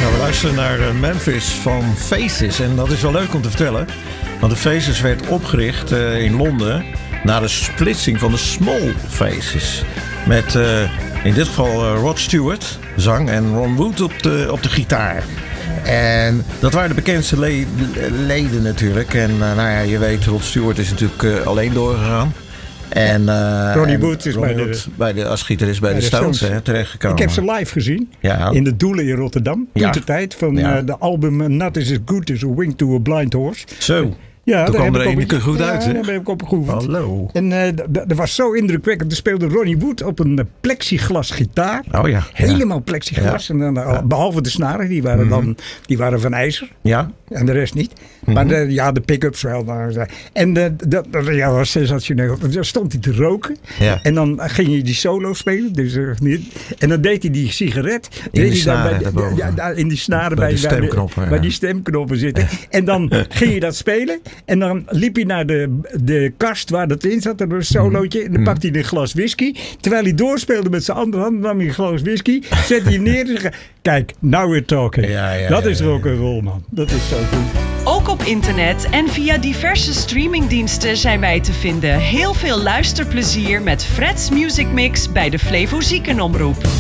Nou, we luisteren naar Memphis van Faces. En dat is wel leuk om te vertellen. Want de Faces werd opgericht in Londen na de splitsing van de Small Faces. Met in dit geval Rod Stewart, zang, en Ron Wood op de gitaar. En dat waren de bekendste leden natuurlijk. En nou ja, je weet, Rod Stewart is natuurlijk alleen doorgegaan. En Ronnie Wood is als gitarist bij de Stones terechtgekomen. Ik heb ze live gezien. Ja. In de Doelen in Rotterdam. Toen de tijd van de album Not Is As Good As A Wing To A Blind Horse. Zo. Ja, toen kwam er een goed uit. Ja, daar heb ik op geoefend. Hallo. En dat was zo indrukwekkend. Er speelde Ronnie Wood op een plexiglas gitaar. Oh ja. Helemaal plexiglas. Ja. En dan, behalve de snaren, die waren van ijzer. Ja. En de rest niet. Maar de pick-ups wel. En dat was sensationeel. Dan stond hij te roken. Ja. En dan ging hij die solo spelen. Dus, en dan deed hij die sigaret. In die snaren in die snaren bij die stemknoppen zitten. En dan ging je dat spelen. En dan liep hij naar de kast waar dat in zat. Een solootje. En dan pakte hij een glas whisky. Terwijl hij doorspeelde met zijn andere hand. Nam hij een glas whisky. Zette hij neer en zei: kijk, now we're talking. Dat is rock'n'roll, man. Dat is zo goed. Ook op internet en via diverse streamingdiensten zijn wij te vinden. Heel veel luisterplezier met Fred's Music Mix bij de Flevo Ziekenomroep.